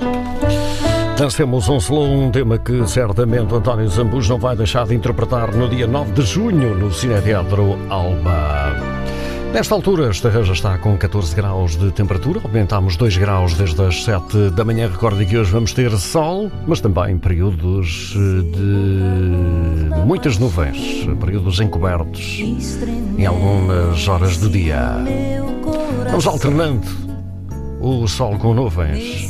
Dancemos um slow, um tema que certamente António Zambujo não vai deixar de interpretar no dia 9 de junho no Cineteatro Alba. Nesta altura, esta já está com 14 graus de temperatura, aumentámos 2 graus desde as 7 da manhã. Recorde que hoje vamos ter sol, mas também períodos de muitas nuvens, períodos encobertos em algumas horas do dia. Vamos alternando o sol com nuvens.